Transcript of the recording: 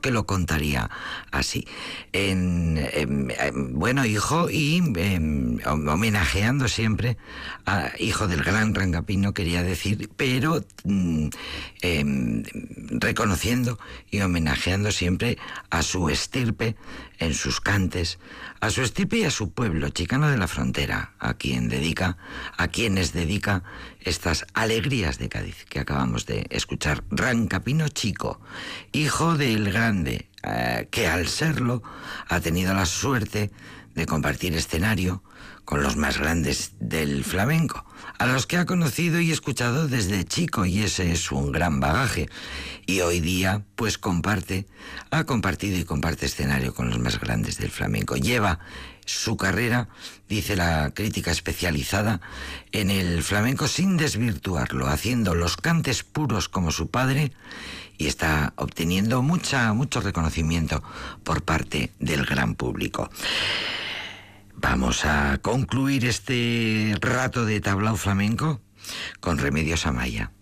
que lo contaría así. Bueno, hijo, y homenajeando siempre a hijo del gran Rangapino, quería decir, pero reconociendo y homenajeando siempre a su estirpe en sus cantes, a su estirpe y a su pueblo, Chicano de la Frontera, a quienes dedica estas alegrías de Cádiz que acabamos de escuchar. Rangapino Chico, hijo del grande, que al serlo ha tenido la suerte de compartir escenario con los más grandes del flamenco, a los que ha conocido y escuchado desde chico, y ese es un gran bagaje. Y hoy día, pues ha compartido y comparte escenario con los más grandes del flamenco. Lleva su carrera, dice la crítica especializada, en el flamenco sin desvirtuarlo, haciendo los cantes puros como su padre, y está obteniendo mucho reconocimiento por parte del gran público. Vamos a concluir este rato de tablao flamenco con Remedios Amaya.